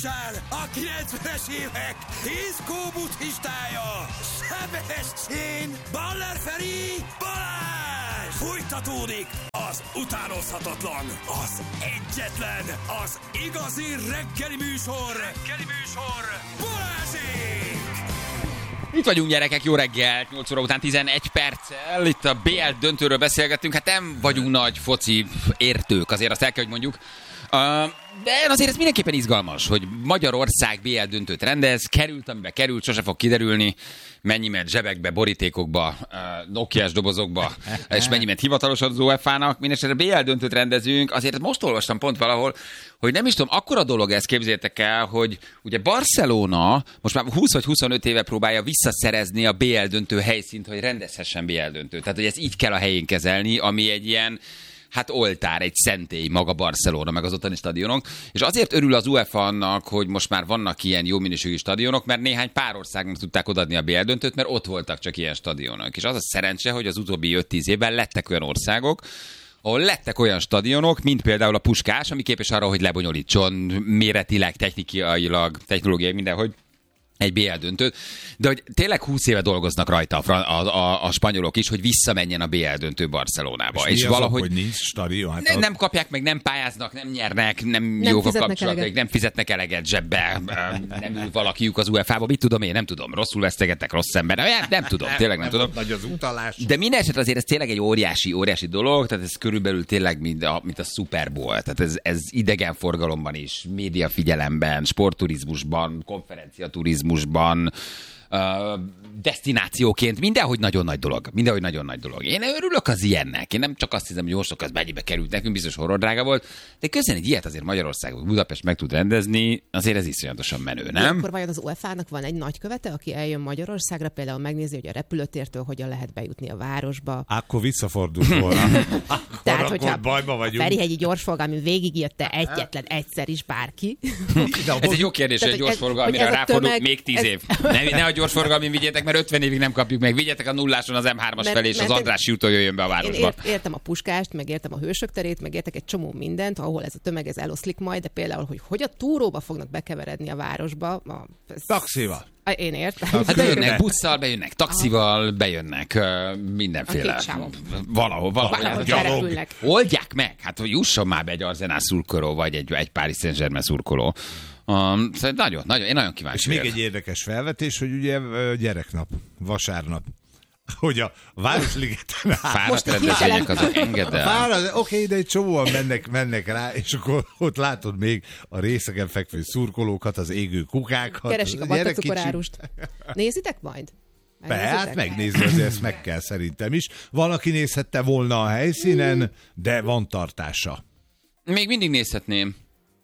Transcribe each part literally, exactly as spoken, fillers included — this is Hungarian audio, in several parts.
A kilencvenes évek diszkó buddhistája, Sebestyén, Baller Feri, Balázs! Fújtatódik az utánozhatatlan, az egyetlen, az igazi reggeli műsor, reggeli műsor, Balázsék! Itt vagyunk, gyerekek, jó reggelt, nyolc óra után tizenegy perccel, itt a bé el döntőről beszélgettünk, hát nem vagyunk nagy foci értők, azért azt el kell, hogy mondjuk. Uh, de azért ez mindenképpen izgalmas, hogy Magyarország bé el döntőt rendez, került, amiben került, sose fog kiderülni, mennyi ment zsebekbe, borítékokba, uh, Nokiás dobozokba, és mennyi ment hivatalosan az o ef á-nak. Mindenesetre bé el döntőt rendezünk, azért most olvastam pont valahol, hogy nem is tudom, akkora dolog ez, képzeljétek el, hogy ugye Barcelona most már húsz vagy huszonöt éve próbálja visszaszerezni a bé el döntő helyszínt, hogy rendezhessen bé el döntőt. Tehát, hogy ezt így kell a helyén kezelni, ami egy ilyen hát oltár, egy szentély maga Barcelona, meg az ottani stadionok. És azért örül az u e fá annak, hogy most már vannak ilyen jó minőségű stadionok, mert néhány pár országnak tudták odaadni a bé el döntőt, mert ott voltak csak ilyen stadionok. És az a szerencse, hogy az utóbbi öt-tíz évben lettek olyan országok, ahol lettek olyan stadionok, mint például a Puskás, ami képes arra, hogy lebonyolítson méretileg, technikailag, technológiai, mindenhogy egy bé el döntőt, de hogy tényleg húsz éve dolgoznak rajta a, a, a, a spanyolok is, hogy visszamenjen a bé el döntő Barcelonába. És, és valahogy hogy nincs stadion? Hát ne, ott... Nem kapják meg, nem pályáznak, nem nyernek, nem, nem jók a kapcsolataik, nem fizetnek eleget zsebbe, nem ül valakiük az u e fá-ba, mit tudom én, nem tudom, rosszul vesztegettek, rossz ember, nem, nem tudom, tényleg nem, nem tudom. Nagy az utalás. De minden esetre azért ez tényleg egy óriási, óriási dolog, tehát ez körülbelül tényleg mint a, mint a Super Bowl, tehát ez, ez idegenforgalomban is, médiafigyelemben, sportturizmusban, konferenciaturizmusban, Uh, desztinációként mindenhogy nagyon nagy dolog. Mindenhogy nagyon nagy dolog. Én örülök az ilyennek. Én nem csak azt hiszem, hogy jó sok az mennyibe került nekünk, biztos horrordrága volt, de közben egy ilyet azért Magyarországon, Budapest meg tud rendezni, azért ez iszonyatosan menő, nem? Akkor vajon az o ef á-nak van egy nagykövete, aki eljön Magyarországra, például megnézi, hogy a repülőtértől hogyan lehet bejutni a városba. Akkor visszafordul volna. Tehát, hogyha bajba vagyunk. a Ferihegyi gyorsforgalmi végigjötte egyetlen egyszer is bárki. Ez egy jó kérdés, hogy a gyorsforgalmira ráfordul még tíz év. Ne, ne a gyorsforgalmin vigyétek, mert ötven évig nem kapjuk meg. Vigyetek a nulláson az em hármas felé, és az Andrássy úton jöjjön be a városba. Én értem a Puskást, meg értem a Hősök terét, meg értek egy csomó mindent, ahol ez a tömeg ez eloszlik majd, de például, hogy hogy a túróba fognak bekeveredni a városba. A, ez... Taxival. Én értem. Hát bejönnek busszal, bejönnek taxival, bejönnek uh, mindenféle. Valahol, valahol. valahol Oldják meg. Hát, hogy jusson már be egy Arsenal szurkoló, vagy egy, egy Paris Saint-Germain szurkoló. Um, szóval nagyon, nagyon, én nagyon kíváncsi. És még egy érdekes felvetés, hogy ugye gyereknap, vasárnap, hogy a Városligeten fáradt rendezvények azok, engedd el. Oké, okay, de egy csomóan mennek, mennek rá, és akkor ott látod még a részeken fekvő szurkolókat, az égő kukákat. Keresik a vattacukorárust. Nézitek majd? Be, hát megnézni, azért ezt meg kell szerintem is. Van, aki nézhette volna a helyszínen, de van tartása. Még mindig nézhetném.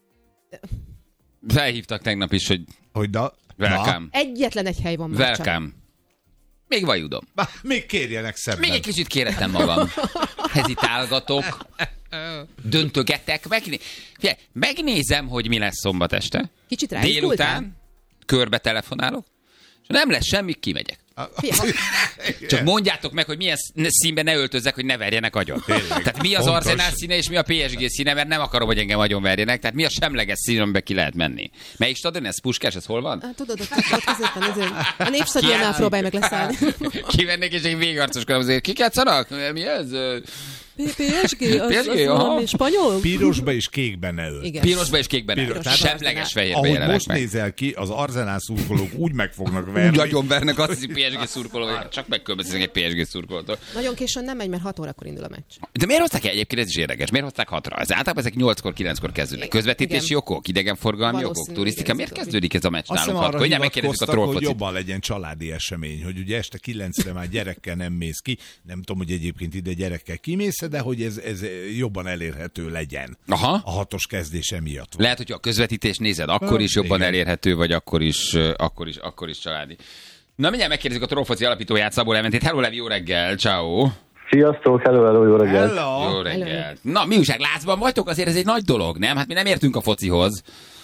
Felhívtak tegnap is, hogy hogy da? welcome. Egyetlen egy hely van már welcome. csak. Még vajudom. Még kérjenek szemben. Még egy kicsit kérettem magam. Hezitálgatok, döntögetek. Megné... Figyelj, megnézem, hogy mi lesz szombat este. Kicsit rá délután körbe telefonálok, és nem lesz semmi, kimegyek. Csak mondjátok meg, hogy milyen színben ne öltözzek, hogy ne verjenek agyon. Tehát mi az Fontos. Arsenal színe és mi a pé es gé színe, mert nem akarom, hogy engem agyon verjenek. Tehát mi a semleges szín, amiben ki lehet menni. Melyik stadion ez? Puskás, ez hol van? Ah, tudod, ott, ott középen azért. A Népstadionnál próbálj meg leszállni. Kivennék és egy végarcoskodom azért. Kik játszanak? Mi ez? pé es gé, az, pé es gé, az valami spanyol? Pirosba és kékben ne ölt. Igen. Pirosba és kékben Piros. ölt. Tehát Semleges fehérbe ahogy jelenek most meg. nézel ki, az Arsenal szurkolók úgy meg fognak verni. Úgy agyon vernek, azt hiszik pé es gé szurkoló, vagy csak megkülönböztetek egy pé es gé szurkolótól. Nagyon későn nem megy, mert hat órakor indul a meccs. De miért hozták el egyébként, ez is érdekes, miért hozták hatra? Ez általában ezek nyolckor, kilenckor kezdődnek. Közvetítési Igen. okok, idegenforgalmi okok, Valószínű, turisztika. igen, Miért ez kezdődik ez a meccs Azt hiszem nálunk arra hatkor? Ugye megkérdezzük a hivatkoztak, hogy trollfocit. jobban legyen családi esemény, hogy ugye este kilencre már gyerekkel nem mész ki. Nem tudom, hogy egyébként ide gyerekkel kimész, de hogy ez, ez jobban elérhető legyen. Aha. A hatos kezdése miatt. Lehet, hogy a közvetítést nézed, akkor Ha, is jobban igen. elérhető, vagy akkor is, akkor is, akkor is családi. Na, mindjárt megkérdezzük a trollfoci alapítóját, Szabó Leventét. Hello, Levi, jó reggel, ciao. Sziasztok, hello, hello, jó reggelt. Hello. Jó reggel. Na, mi újság, lázban vagytok? Azért ez egy nagy dolog, nem? Hát mi nem értünk a focihoz.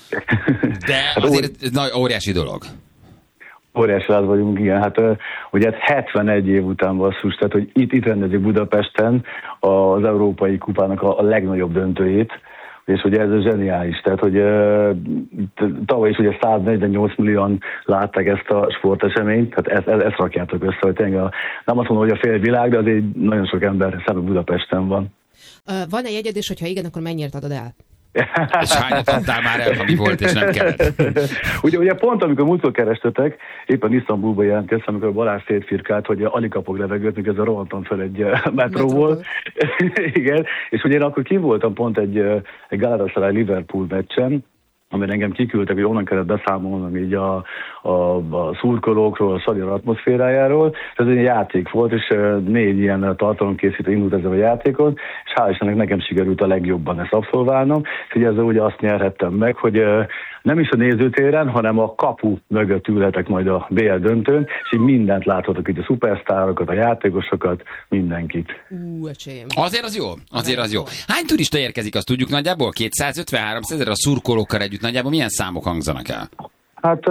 De azért ez nagy, óriási dolog. Óriási láz vagyunk, igen. Hát ugye ez hetvenegy év után basszus, tehát hogy itt, itt rendezik Budapesten az Európai Kupának a, a legnagyobb döntőjét. és ugye ez zseniális, tehát hogy tavaly is ugye száznegyvennyolc millióan látták ezt a sporteseményt, tehát ezt, ezt, ezt rakjátok össze, hogy tényleg a, nem azt mondom, hogy a fél világ, de azért nagyon sok ember szemben Budapesten van. Van-e jegyedés, hogyha igen, akkor mennyire adod el? És hányat adtál már el, ami volt, és nem kellett? ugye, ugye pont, amikor múltkor kerestetek, éppen Isztambulba jelentkeztem, amikor Balázs szétfirkált, hogy alig kapok levegőt, mikor ez a rohantam fel egy metróból. Igen, és ugye én akkor ki voltam pont egy, egy Galatasaray Liverpool meccsen, amire engem kiküldtek, hogy onnan kellett beszámolnom így a, a, a szurkolókról, a stadion atmoszférájáról. Ez egy játék volt, és négy ilyen tartalomkészítő indult ezzel a játékon, és hál' Istennek nekem sikerült a legjobban ezt abszolválnom. És ugye ezzel ugye azt nyerhettem meg, hogy nem is a nézőtéren, hanem a kapu mögött ülhetek majd a bé el döntőn, és így mindent láthatok, így a szupersztárokat, a játékosokat, mindenkit. Ú, öcsém. Azért az jó, azért az jó. Hány turista érkezik, azt tudjuk nagyjából? kétszázötven-háromszáz a szurkolókkal együtt nagyjából milyen számok hangzanak el? Hát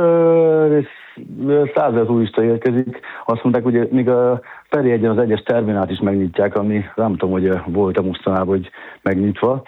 százezer turista érkezik. Azt mondták, hogy még a Feri egyen az egyes terminát is megnyitják, ami nem tudom, hogy volt-e mostanában, hogy megnyitva.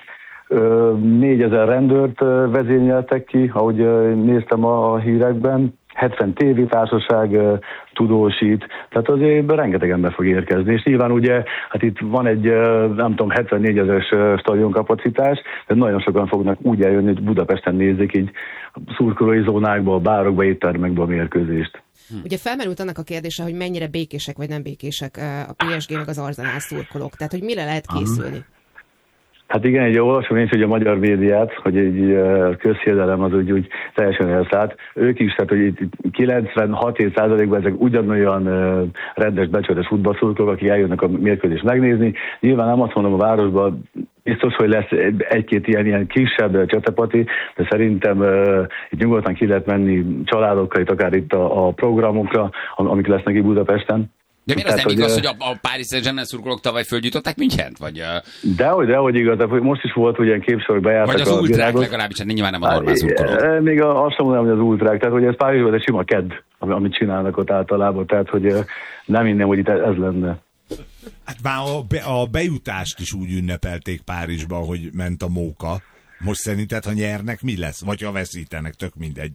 négyezer rendőrt vezényeltek ki, ahogy néztem a hírekben, hetven tévétársaság tudósít, tehát azért rengeteg ember fog érkezni, és nyilván ugye, hát itt van egy, nem tudom, hetvennégyezeres stadionkapacitás, de nagyon sokan fognak úgy eljönni, hogy Budapesten nézzék így szurkolói zónákba, a bárokba, éttermekbe a mérkőzést. Ugye felmerült annak a kérdése, hogy mennyire békések vagy nem békések a pé es gé meg az Arsenal szurkolók, tehát hogy mire lehet készülni? Hát igen, egy olvasom én is, hogy a magyar médiát, hogy egy közhiedelem az úgy, úgy teljesen elszállt. Ők is, tehát hogy kilencvenhat százalékban ezek ugyanolyan rendes, becsületes futballszurkolók, akik eljönnek a mérkőzést megnézni. Nyilván nem azt mondom, a városban biztos, hogy lesz egy-két ilyen, ilyen kisebb csatapati, de szerintem uh, itt nyugodtan ki lehet menni családokkal, itt akár itt a, a programokra, amik lesznek itt Budapesten. De miért az nem igaz, hogy a, a Paris Saint-Germain szurkolók tavaly fölgyújtották Münchent? Vagy, uh... Dehogy, dehogy igaz, most is volt, hogy ilyen képsorok bejártak. Vagy az ultrák legalábbis, hát nyilván nem a normál szurkolók. Még azt sem mondanám, hogy az ultrák, tehát hogy ez Párizsban egy sima kedd, amit csinálnak ott általában, tehát hogy nem innen, hogy itt ez lenne. Hát már a, be, a bejutást is úgy ünnepelték Párizsba, hogy ment a móka. Most szerinted, ha nyernek, mi lesz? Vagy ha veszítenek, tök mindegy.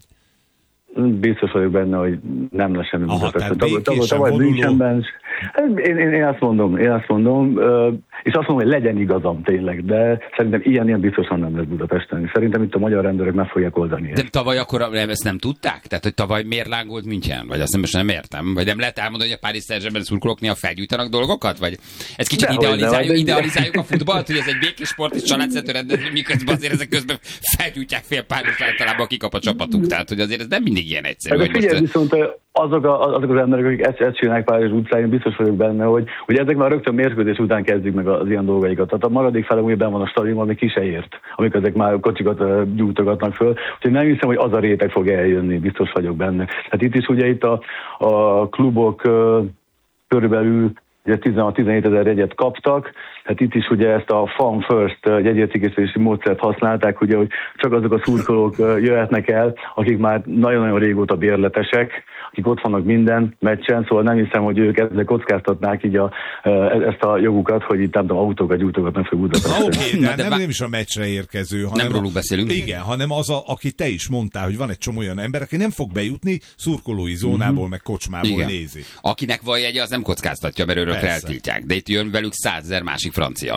Biztos vagyok benne, hogy nem lesz semmi Budapesten. Tavaly Münchenben. Én, én, én azt mondom, én azt mondom, és azt mondom, hogy legyen igazam tényleg, de szerintem ilyen, ilyen biztosan nem lesz Budapesten. Szerintem itt a magyar rendőrök meg fogják oldani. De tavaly akkor ezt nem tudták? Tehát, hogy tavaly miért lángolt München? Vagy azt most nem értem? Vagy nem lehet elmondani, hogy a Paris Saint-Germain szurkolóknál felgyújtanak dolgokat? Vagy ez kicsit idealizáljuk, idealizáljuk a futballt, hogy ez egy békés sport és családszerű rendezvény, miközben azért ezek közben felgyújtják fél Párizs általában, akik kap a csapatuk. Tehát, hogy azért ez nem mindig ilyen egyszerű. De figyelj, most... viszont azok, a, azok az emberek, akik ezt, ezt csinálják Párizs utcáin, biztos vagyok benne, hogy, hogy ezek már rögtön mérkőzés után kezdik meg az ilyen dolgaikat. Tehát a maradék fele úgy benn van a stadionban, ami ki se ért, amikor ezek már kocsikat gyújtogatnak föl. Úgyhogy nem hiszem, hogy az a réteg fog eljönni, biztos vagyok benne. Tehát itt is ugye itt a, a klubok uh, körülbelül tizenhat-tizenhét ezer jegyet kaptak, hát itt is ugye ezt a fan first jegyértékesítési módszert használták, ugye, hogy csak azok a szurkolók jöhetnek el, akik már nagyon-nagyon régóta bérletesek, akik ott vannak minden meccsen, szóval nem hiszem, hogy ők ezzel kockáztatnák így a, ezt a jogukat, hogy itt nem tudom, autókat gyújtogatnak fel Budapesten. Oké, okay, de, de nem, bá... nem is a meccsre érkező, hanem nem róluk beszélünk. Igen, hanem az, a, aki te is mondtál, hogy van egy csomó olyan ember, aki nem fog bejutni szurkolói zónából, mm-hmm. meg kocsmából igen. nézi. Akinek van jegye, az nem kockáztatja, mert örökre eltiltják. De itt jön velük százezer másik francia.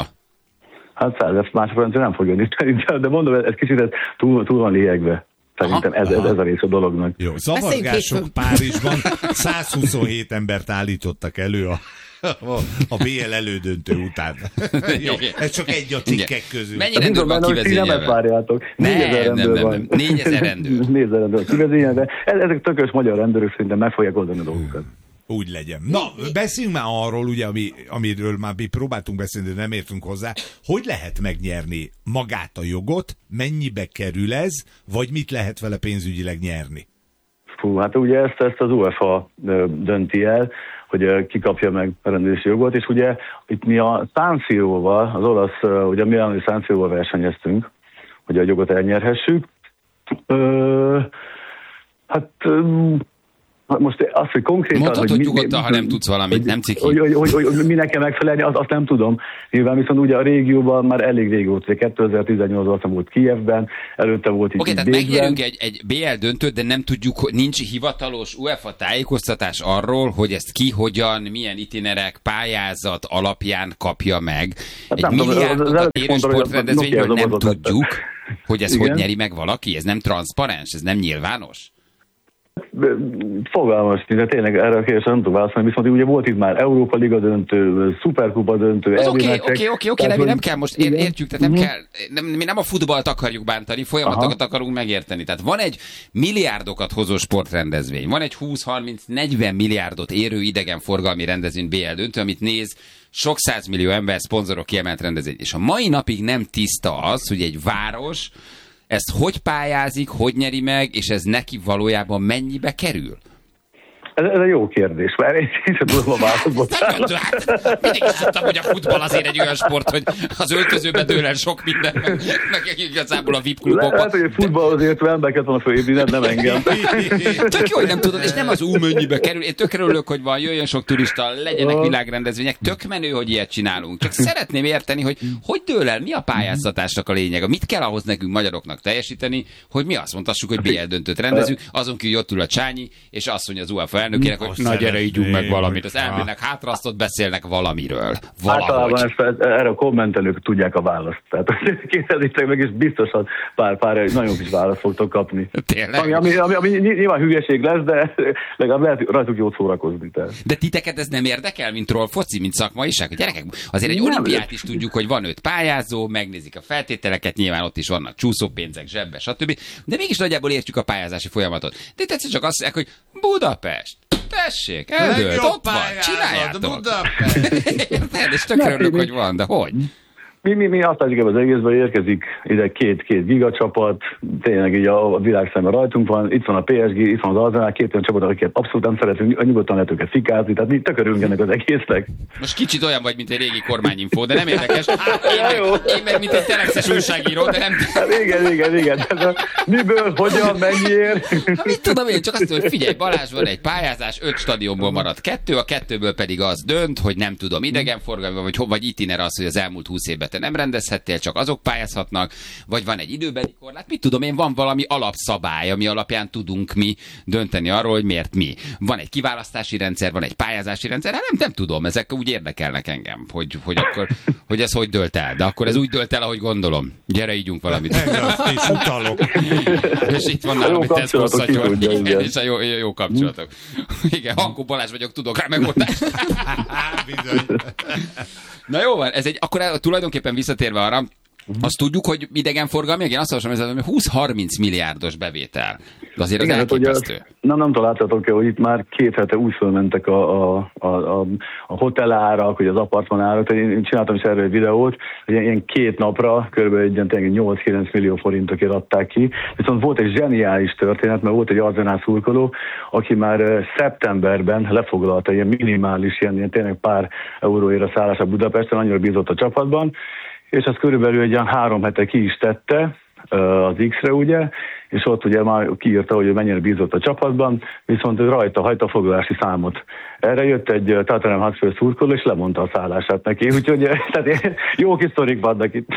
Hát százezer másik francia nem fog jönni, de mondom, ez kicsit ez túl, túl van liegve. Szerintem ez, ez, ez a rész a dolognak. Jó, zavargások Párizsban százhuszonhét embert állítottak elő a, a, a bé el elődöntő után. Jó, ez csak egy a cikkek közül. Mennyi rendőr van kivezényelve? négyezer rendőr van. négyezer rendőr. négyezer rendőr kivezényelve. Ezek tökös magyar rendőrök szerintem meg fogják oldani a dolgokat. Úgy legyen. Na, beszéljünk már arról, ugye, ami, amiről már mi próbáltunk beszélni, de nem értünk hozzá. Hogy lehet megnyerni magát a jogot, mennyibe kerül ez, vagy mit lehet vele pénzügyileg nyerni? Fú, hát ugye ezt, ezt az u ef á dönti el, hogy ki kapja meg a rendezési jogot, és ugye itt mi a San Siróval, az olasz, ugye mi a San Siróval versenyeztünk, hogy a jogot elnyerhessük. Ö, hát... Ö, most az, hogy konkrétan... Mondhatod, hogy nyugodtan, mi, ha nem tudsz valamit, hogy, nem ciki. Hogy, hogy, hogy, hogy, hogy minek kell megfelelni, azt, azt nem tudom. Nyilván viszont ugye a régióban már elég régóta, kétezer-tizennyolcban volt Kijevben, előtte volt itt Oké, okay, tehát megnyerünk egy, egy bé el döntőt, de nem tudjuk, hogy nincs hivatalos UEFA tájékoztatás arról, hogy ezt ki, hogyan, milyen itinerek, pályázat alapján kapja meg. Hát egy milliárdokat érő sportrendezvényről nem tudjuk, hogy ez igen. hogy nyeri meg valaki. Ez nem transzparens, ez nem nyilvános. Fogalmas, de tényleg erre a kérdésre nem tudom válaszolni, viszont ugye volt itt már Európa Liga döntő, Szuperkupa döntő, az oké, oké, oké, oké, de mi nem kell most, ér, értjük, tehát nem uh-huh. kell, nem, mi nem a futballt akarjuk bántani, folyamatokat Aha. akarunk megérteni. Tehát van egy milliárdokat hozó sportrendezvény, van egy húsz-harminc-negyven milliárdot érő idegenforgalmi rendezvény bé el döntő, amit néz sok százmillió ember, szponzorok, kiemelt rendezvény. És a mai napig nem tiszta az, hogy egy város ezt hogy pályázik, hogy nyeri meg, és ez neki valójában mennyibe kerül? Ez, ez egy jó kérdés, mert én sem tudom a választ. Hát, mindig is tudtam, hogy a futball azért egy olyan sport, hogy az öltözőben dől el sok minden, meg, meg igazából a vé i pé klubokban. Lehet, hogy egy futball azért embereket van a főépni, nem, nem engem. Tök jó, hogy nem tudod, és nem az ú mennyibe kerül. Én tök örülök, hogy van, jöjjön sok turista, legyenek világrendezvények. Tök menő, hogy ilyet csinálunk. Csak szeretném érteni, hogy hogy dől el, mi a pályáztatásnak a lényege. Mit kell ahhoz nekünk magyaroknak teljesíteni, hogy mi azt mondhassuk, hogy bé el döntőt rendezünk, azon kívül ott ül a Csányi, és azt mondja az UEFA elnökének, hogy na gyere, ígyunk meg valamit. Az elmének hátrasztott, beszélnek valamiről. Általában ezt, erre a kommentelők tudják a választ. Tehát kérdezzétek meg, és biztosan pár, pár nagyon kis választ fogtok kapni. Tényleg? Ami, ami, ami, ami nyilván hülyeség lesz, de legalább lehet rajtuk jót szórakozni. Tehát. De titeket ez nem érdekel, mint troll foci, mint szakmaiság? Hogy gyerekek, azért egy nem olimpiát is tudjuk, hogy van öt pályázó, megnézik a feltételeket, nyilván ott is vannak csúszópénzek, zsebbe, stb. De mégis nagyjából értjük a pályázási folyamatot. De tetszett csak azt mondják, hogy Budapest. Tessék, eldőlt, ott van, csináljátok. Érted? És tökre örülök, hogy van, de hogy? Mi, mi, mi azt látjuk az egészben, érkezik ide két-két gigacsapat, tényleg így a, a világ szemben rajtunk van, itt van a pé es gé, itt van az Arsenal, két olyan csapat, akiket abszolút nem szeretünk, nyugodtan lehet őket fikázni, tehát mi tök örülünk ennek az egésznek. Most kicsit olyan vagy, mint egy régi kormányinfó, de nem érdekes. Én meg, én meg mint egy telexes újságíró, de nem... Hát igen, igen, igen. Miből, hogyan, mennyiért? Hát mit tudom én, csak azt mondom, hogy figyelj, Balázs, van egy pályázás, öt stadionból maradt kettő, a kettőből pedig az dönt, hogy nem tudom, idegenforgalmi, vagy, vagy itiner az, hogy az elmúlt húsz évben te nem rendezhettél, csak azok pályázhatnak, vagy van egy időbeli korlát, mit tudom én, van valami alapszabály, ami alapján tudunk mi dönteni arról, hogy miért mi. Van egy kiválasztási rendszer, van egy pályázási rendszer, hát nem, nem tudom, ezek úgy érdekelnek engem, hogy, hogy akkor, hogy ez hogy dölt el, de akkor ez úgy dölt el, ahogy gondolom. Gyere, ígyunk valamit. És utalok. És itt van nálam, hogy Tesco szatyor. És a jó, jó, jó kapcsolatok. Igen, Hankó Balázs vagyok, tudok rá megoldást. Bizony. Na jó van, ez egy, akkor tulajdonképpen visszatérve arra, azt tudjuk, hogy idegenforgalmi, én azt mondom, hogy húsz-harminc milliárdos bevétel. De azért igen, az elképesztő. Hát, nem, nem találtatok el, hogy itt már két hete úgy fölmentek a, a, a, a, a hotelárak, vagy az apartmanárak. Én csináltam is erről egy videót, hogy ilyen két napra körülbelül egy nyolc-kilenc millió forintokért adták ki. Viszont volt egy zseniális történet, mert volt egy Arsenal szurkoló, aki már szeptemberben lefoglalta ilyen minimális, ilyen, ilyen tényleg pár euróért a szállás a Budapesten, annyira bízott a csapatban, és azt körülbelül egy ilyen három hete ki is tette az X-re, ugye, és ott ugye már kiírta, hogy mennyire bízott a csapatban, viszont rajta hagyta a foglalási számot. Erre jött egy Tottenham Hotspur szurkoló, és lemondta a szállását neki, úgyhogy tehát jó kis sztorik vannak itt.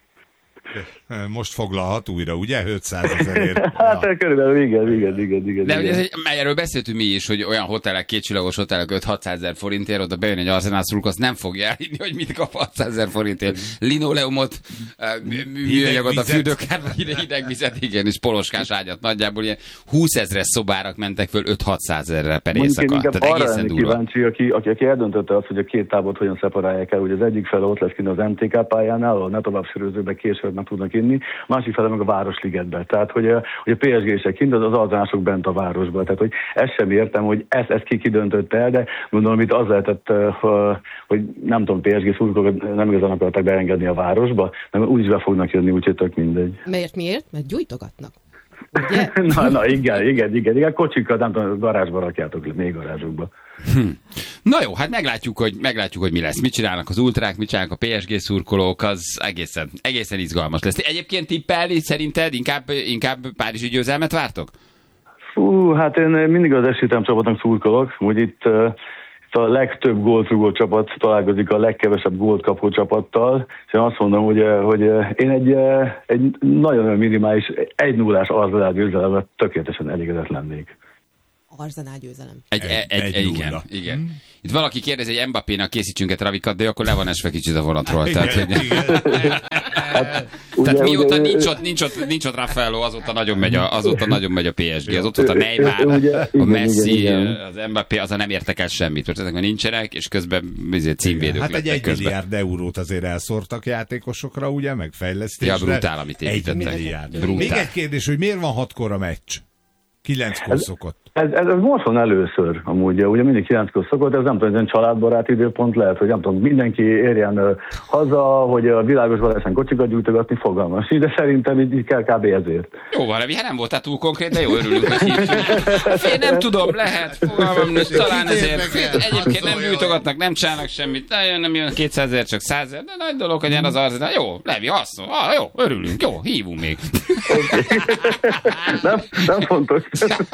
Most foglalhat újra, ugye? ötszázezerért. Hát ja. Körülbelül igen, igen, igen, igen. De igen. Ugye, erről beszéltünk mi is, hogy olyan hotelek, kétcsillagos hotelek öt-hatszázezer forintért, oda bejön egy Arsenal szurkoló, azt nem fogja elhinni, hogy mit kap hatszázezer forintért. Linoleumot, műanyagot a fürdőkárba, hideg vizet, igen, és poloskás ágyat. Nagyjából ilyen húszezres szobárak mentek föl öt-hatszázezerre per éjszaka. Tehát egészen durva. Kíváncsi, aki, aki, aki eldöntötte azt, hogy a két tábort hogyan szeparálják el, hogy az egyik fele ott lesz kint az em té ká pályánál, ahol ne tovább sörözőbe később meg tudnak inni, másik fele meg a Városligetbe. Tehát, hogy a, hogy a pé es gé-sek kint, az Arsenalosok bent a városba. Tehát, hogy ezt sem értem, hogy ezt, ezt ki kidöntötte el, de gondolom, itt az lehetett, hogy nem tudom, pé es gé szurkolók nem igazán akarták beengedni a városba, nem úgyis be fognak jönni, úgyhogy tök mindegy. Miért, miért? Mert gyújtogatnak. na, na, igen, igen, igen, igen, kocsikkal, nem tudom, garázsba rakjátok le, még garázsokba. Hm. Na jó, hát meglátjuk, hogy, meglátjuk, hogy mi lesz. Mit csinálnak az ultrák, mit csinálnak a pé es gé szurkolók, az egészen, egészen izgalmas lesz. Egyébként tippelni szerinted inkább, inkább párizsi győzelmet vártok? Fú, hát én mindig az Eséllytelen csapatnak szurkolok, úgy itt, uh, itt a legtöbb góltrugó csapat találkozik a legkevesebb gólt kapó csapattal, és én azt mondom, hogy, uh, hogy uh, én egy, uh, egy nagyon minimális, egy nullás Arsenal győzelemre tökéletesen elégedett lennék. Arsenal győzelem. Egy, egy, egy, egy igen, igen. Hmm. Itt valaki kérdezi, hogy Mbappénak készítsünk egy travikat, de akkor le van esve kicsit a vonatról. Igen, tehát, igen. Hát, ugye, tehát mióta ugye, nincs, ott, nincs, ott, nincs ott Raffaello, azóta nagyon megy a, azóta nagyon megy a pé es gé. Az ott volt a Neymar, ugye, a igen, Messi, igen, igen. Az Mbappé, azon nem értek el semmit. Most ezek már nincsenek, és közben címvédők. Hát egy egy milliárd eurót azért elszórtak játékosokra, ugye, meg fejlesztésre. Ja, brutál, amit építettek. Egy milliárd. Még egy kérdés, hogy miért van hatkor a meccs? Kilenckor ez, szokott. Ez, ez, ez most van először, amúgy, ugye mindig kilenckor szokott, ez nem tudom, ez egy családbarát időpont lehet, hogy nem tudom, mindenki érjen uh, haza, hogy a világosban lehessen kocsikat gyújtogatni, fogalmas. De szerintem így, így kell kb. Ezért. Jó van, Revi, nem voltál túl konkrét, de jó, örülünk, hogy hívtunk. Én nem tudom, lehet, fogalmam nincs, talán ezért. Egyébként nem gyújtogatnak, nem csinálnak semmit, nem jön kétszázezer, csak százezer, de nagy dolog, hogy jön az Arsenal. Jó, Levi, hasznos, ah, jó, örülünk, jó, hívunk még. nem, nem fontos.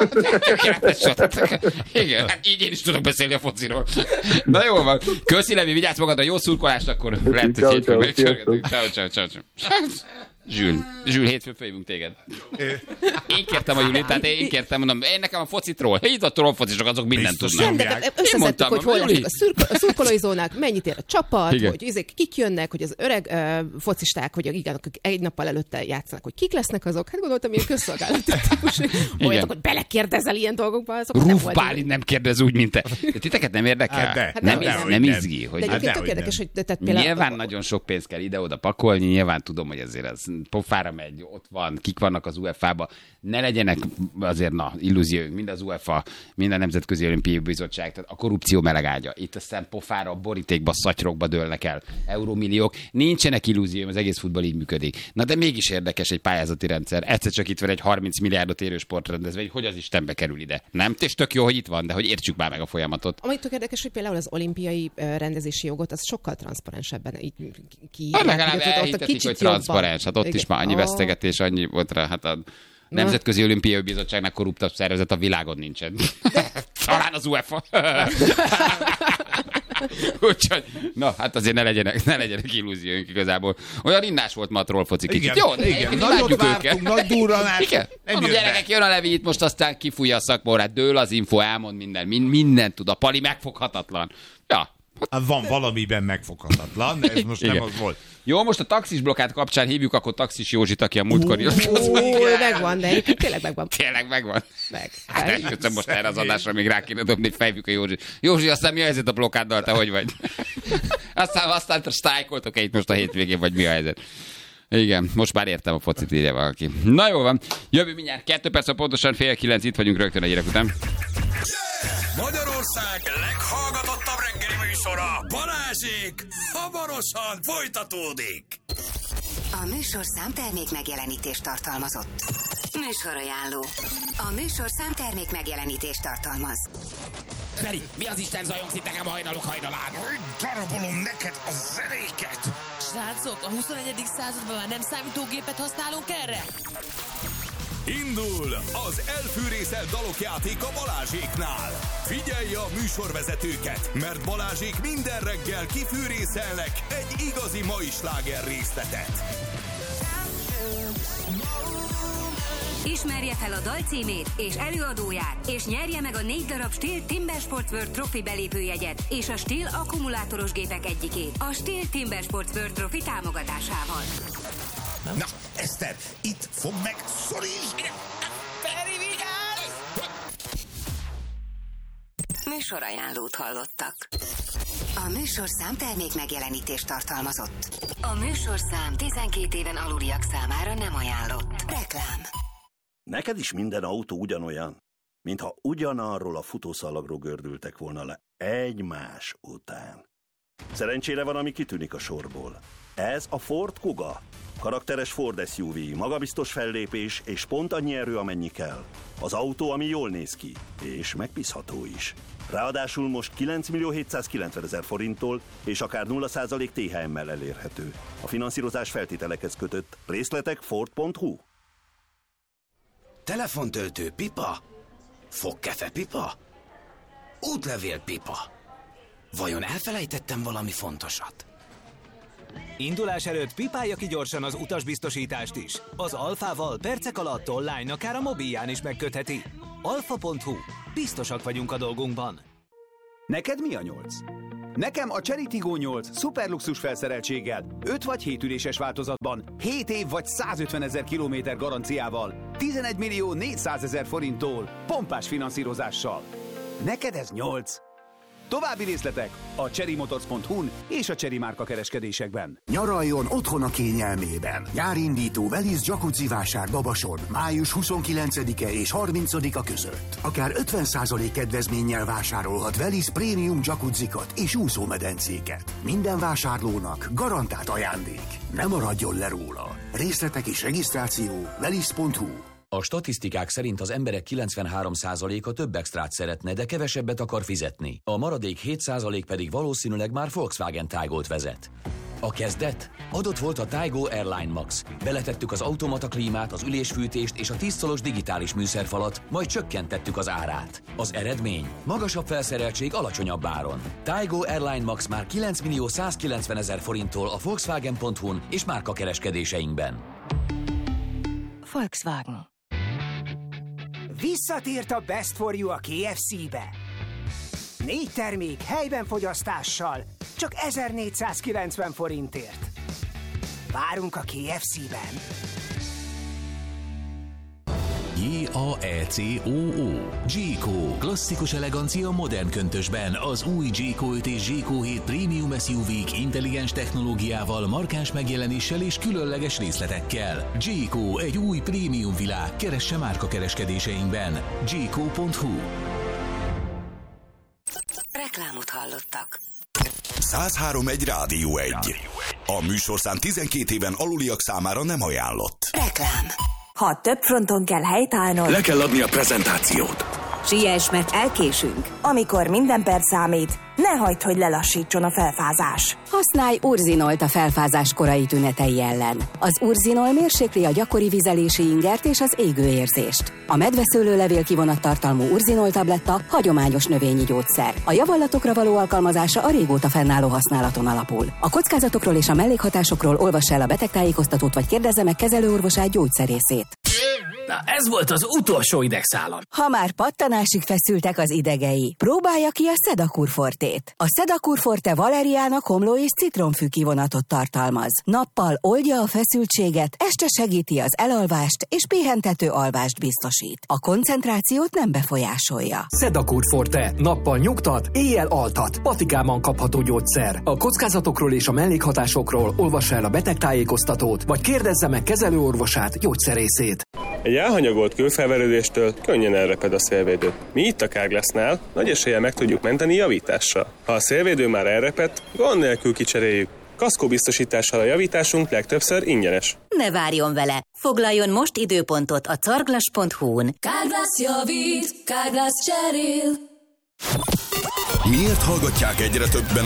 Igen, hát így én is tudok beszélni a fociról. Na jó van. Köszi, Levi, vigyázz magadra, jó szurkolást, akkor lehet, hogy hétfőn megcsörgetünk. Ciao, ciao, ciao. Zsül, Zsül, hétfőn fölhívunk téged. Én kértem a Julit, tehát én kértem, mondom, én nekem a focitról, itt a trollfocisok, azok mindent tudnak. Összeszedtük, hogy hol lesznek a, szurko- a szurkolói zónák, mennyit ér a csapat, igen. Hogy izék, kik jönnek, hogy az öreg uh, focisták, hogy igen, akik egy nappal előtte játszanak, hogy kik lesznek azok. Hát gondoltam, ilyen közszolgálati típus, olyatok, hogy belekérdezel ilyen dolgokba, azok nem volt. Rúf nem kérdez úgy, mint te. De titeket nem érdekel? Hát de, hát nem, nem, nem, nem izgi. Hogy de egyébként tök érdekes, hogy tehát például... Nyilván nagyon sok pénzt kell ide-oda pakolni, nyilván tudom, hogy ezért ez pofára megy, ott van, kik vannak az u ef á-ba. Ne legyenek azért, na, illúzióink, mind az u ef á, mind a Nemzetközi Olimpiai Bizottság, tehát a korrupció melegágya. Itt aztán pofára, borítékba, szatyrokba dőlnek el eurómilliók. Nincsenek illúzióim, az egész futball így működik. Na de mégis érdekes egy pályázati rendszer. Egyszer csak itt van egy harminc milliárdot érő sportrendezvény, hogy az Istenbe kerül ide. Nem? És tök jó, hogy itt van, de hogy értsük már meg a folyamatot. Amit tök érdekes, hogy például az olimpiai rendezési jogot, az sokkal transzparensebben így ki. Hát legalább elhitetik, hogy transzparens. Hát ott igen. Is már annyi vesztegetés, annyi volt rá, hát a Nemzetközi Olimpiai Bizottságnak korruptabb szervezet a világon nincsen. Talán az u ef á. Úgyhogy, na, hát azért ne legyenek, ne legyenek illúzióink igazából. Olyan innás volt ma a trollfoci kicsit. Jó, de igen, nagyot vártunk, nagy durranás. Igen, mondom, gyerekek, jön a Levi itt, most aztán kifújja a szakmórát, dől az info, elmond minden, mindent tud. A Pali megfoghatatlan. Ja. Hát van valamiben megfoghatatlan, de ez most igen. Nem az volt. Jó, most a taxis blokkát kapcsán hívjuk akkor Taxis Józsit, aki a múltkor jött. Ó, megvan, de egyébként tényleg megvan. Tényleg megvan. Meg. Hát eljöttem most erre az adásra, még rá kéne dobni, hogy fejvük a Józsi. Józsi, aztán mi a helyzet a blokkáddal, te hogy vagy? aztán aztán sztrájkoltok-e itt most a hétvégén, vagy mi a helyzet? Igen, most már értem a focit, írja valaki. Na jó van, jövő mindjárt kettő perc, pontosan fél kilenc, itt vagyunk rögtön a hírek után. Magyarország leghallgatottabb reggeli műsora, Balázsék, hamarosan folytatódik. A műsorszám termék megjelenítést tartalmazott. Műsorajánló. A műsorszám termék megjelenítést tartalmaz. Feri, mi az Isten zajongsz itt nekem a hajnalok hajnalán? Darabolom neked a zenéket! Srácok, a huszonegyedik században már nem számítógépet használunk erre? Indul az elfűrészelt dalok játék a Balázséknál. Figyelj a műsorvezetőket, mert Balázsék minden reggel kifűrészelnek egy igazi mai sláger részletet. Ismerje fel a dal címét és előadóját, és nyerje meg a négy darab Stihl Timber Sports World Trophy belépőjegyet és a Stihl akkumulátoros gépek egyikét a Stihl Timber Sports World Trophy támogatásával. Na, Eszter, itt fog meg, szoríts! Feri, vigyázz! Műsorajánlót hallottak. A műsorszám termék megjelenítést tartalmazott. A műsorszám tizenkét éven aluliak számára nem ajánlott. Reklám. Neked is minden autó ugyanolyan, mintha ugyanarról a futószalagról gördültek volna le egymás után. Szerencsére van, ami kitűnik a sorból. Ez a Ford Kuga. Karakteres Ford es u vé, magabiztos fellépés és pont annyi erő, amennyi kell. Az autó, ami jól néz ki, és megbízható is. Ráadásul most kilenc millió hétszázkilencvenezer forinttól és akár nulla százalék té há emmel elérhető. A finanszírozás feltételekhez kötött. Részletek ford pont hu. Telefontöltő pipa? Fogkefe-pipa? Útlevél-pipa? Vajon elfelejtettem valami fontosat? Indulás előtt pipálja ki gyorsan az utasbiztosítást is. Az Alfával percek alatt online, akár a mobilján is megkötheti. alfa pont hu. Biztosak vagyunk a dolgunkban. Neked mi a nyolc? Nekem a Chery Tiggo nyolc szuperluxus felszereltséggel, öt vagy hét üléses változatban, hét év vagy százötvenezer kilométer garanciával, tizenegy millió négyszázezer forinttól, pompás finanszírozással. Neked ez nyolc. További részletek a chery motors pont hu-n és a Chery márka kereskedésekben. Nyaraljon otthon a kényelmében. Nyárindító Velis Jacuzzi vásár Babason május huszonkilencedike és harmincadika között. Akár ötven százalék kedvezménnyel vásárolhat Velis prémium jacuzzikat és úszómedencéket. Minden vásárlónak garantált ajándék. Ne maradjon le róla. Részletek és regisztráció velis pont hu. A statisztikák szerint az emberek kilencvenhárom százaléka több extrát szeretne, de kevesebbet akar fizetni. A maradék hét százalék pedig valószínűleg már Volkswagen Taigót vezet. A kezdet? Adott volt a Taigo Airline Max. Beletettük az automata klímát, az ülésfűtést és a tíz szolos digitális műszerfalat, majd csökkentettük az árát. Az eredmény? Magasabb felszereltség alacsonyabb áron. Taigo Airline Max már kilenc millió százkilencvenezer forinttól a Volkswagen pont hu-n és márka kereskedéseinkben. Volkswagen. Visszatért a Best for You a ká ef cé-be. Négy termék helyben fogyasztással, csak ezernégyszázkilencven forintért. Várunk a ká ef cé-ben. J A E C O O Jayco. Klasszikus elegancia modern köntösben. Az új Jayco öt és Jayco hét Premium es u vé-k intelligens technológiával, markáns megjelenéssel és különleges részletekkel. Jayco, egy új prémium világ. Keresse márka kereskedéseinkben. Jayco pont hu. Reklámot hallottak. száz három egy Rádió egy. A műsorszám tizenkét éven aluliak számára nem ajánlott. Reklám. Ha több fronton kell helytállnod, Le kell adni a prezentációt. siess, mert elkésünk. Amikor minden perc számít, ne hagyd, hogy lelassítson a felfázás. Használj Urzinolt a felfázás korai tünetei ellen. Az Urzinol mérsékli a gyakori vizelési ingert és az égőérzést. A medveszőlőlevél kivonattartalmú Urzinol tabletta hagyományos növényi gyógyszer. A javallatokra való alkalmazása a régóta fennálló használaton alapul. A kockázatokról és a mellékhatásokról olvassa el a betegtájékoztatót vagy kérdezze meg kezelőorvosát gyógyszerészét. Na, ez volt az utolsó idegszálam. Ha már pattanásig feszültek az idegei, próbálja ki a Sedakur Fortét. A Sedakur Forte valeriána, komló és citromfű kivonatot tartalmaz. Nappal oldja a feszültséget, este segíti az elalvást és pihentető alvást biztosít. A koncentrációt nem befolyásolja. Sedakur Forte. Nappal nyugtat, éjjel altat. Patikában kapható gyógyszer. A kockázatokról és a mellékhatásokról olvassa el a betegtájékoztatót, vagy kérdezze meg kezelőorvosát, gyógyszerészét. Egy elhanyagolt kőfelverődéstől könnyen elreped a szélvédő. Mi itt a Carglassnál nagy eséllyel meg tudjuk menteni javítással. Ha a szélvédő már elrepedt, gond nélkül kicseréljük. Kaszkóbiztosítással a javításunk legtöbbször ingyenes. Ne várjon vele! Foglaljon most időpontot a carglass pont hu-n. Carglass javít, Carglass cserél. Miért hallgatják egyre többen